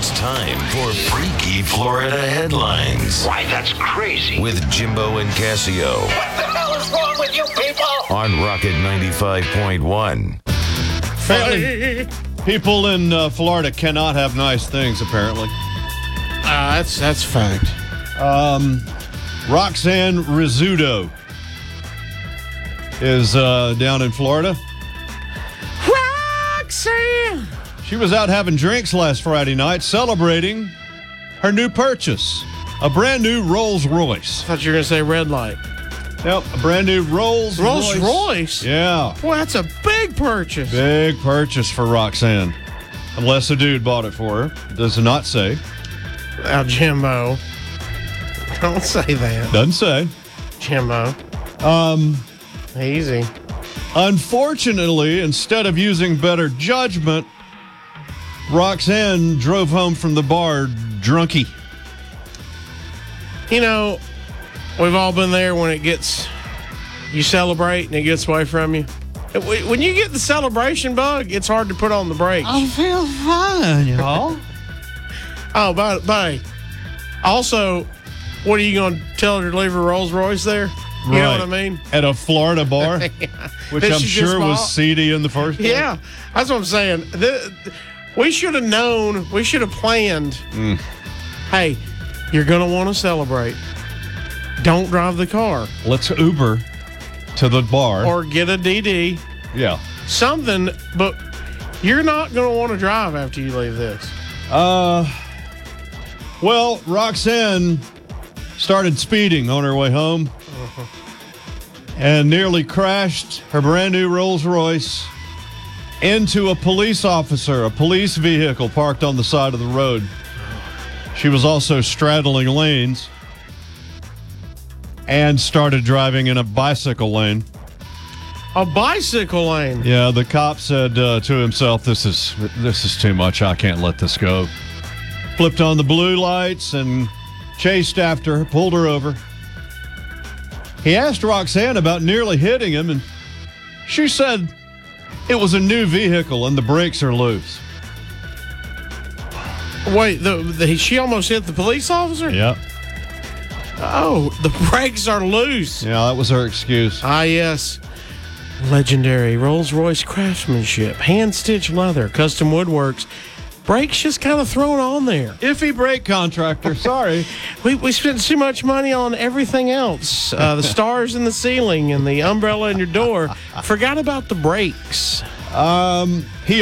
It's time for Freaky Florida Headlines. Why, that's crazy. With Jimbo and Casio. What the hell is wrong with you people? On Rocket 95.1. Apparently, people in Florida cannot have nice things, apparently. That's fact. Roxanne Rizzuto is down in Florida. Roxanne! She was out having drinks last Friday night, celebrating her new purchase, a brand new Rolls Royce. I thought you were going to say red light. Yep, a brand new Rolls Royce? Yeah. Boy, that's a big purchase. Big purchase for Roxanne. Unless a dude bought it for her. Does not say. Now, Jimbo. Don't say that. Doesn't say. Jimbo. Easy. Unfortunately, instead of using better judgment, Roxanne drove home from the bar drunky. You know, we've all been there when you celebrate and it gets away from you. When you get the celebration bug, it's hard to put on the brakes. I feel fine, y'all. Oh, but also, what are you going to tell her to leave her Rolls Royce there? You know what I mean? At a Florida bar, Yeah. which That I'm she sure just was bought? seedy in the first place. Yeah, that's what I'm saying. We should have known. We should have planned. Hey, you're going to want to celebrate. Don't drive the car. Let's Uber to the bar. Or get a DD. Yeah. Something, but you're not going to want to drive after you leave this. Well, Roxanne started speeding on her way home and nearly crashed her brand new Rolls Royce into a police officer, a police vehicle parked on the side of the road. She was also straddling lanes and started driving in a bicycle lane. A bicycle lane. Yeah, the cop said to himself, this is too much. I can't let this go. Flipped on the blue lights and chased after her, pulled her over. He asked Roxanne about nearly hitting him, and she said it was a new vehicle and the brakes are loose. Wait, she almost hit the police officer? Yeah. Oh, the brakes are loose. Yeah, that was her excuse. Ah, yes. Legendary Rolls-Royce craftsmanship, hand-stitched leather, custom woodworks. Brakes just kind of thrown on there. Iffy brake contractor, sorry. We spent too much money on everything else. The stars in the ceiling and the umbrella in your door. Forgot about the brakes. He